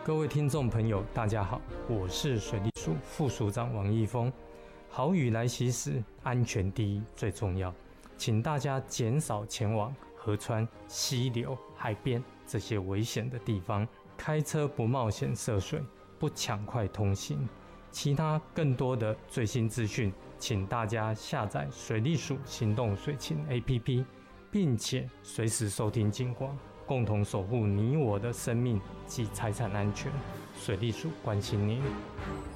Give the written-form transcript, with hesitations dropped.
各位听众朋友，大家好，我是水利署副署长王义峰。豪雨来袭时，安全第一最重要，请大家减少前往河川、溪流、海边这些危险的地方，开车不冒险涉水，不抢快通行。其他更多的最新资讯，请大家下载水利署行动水情 APP， 并且随时收听警广，共同守护你我的生命及财产安全。水利署关心您。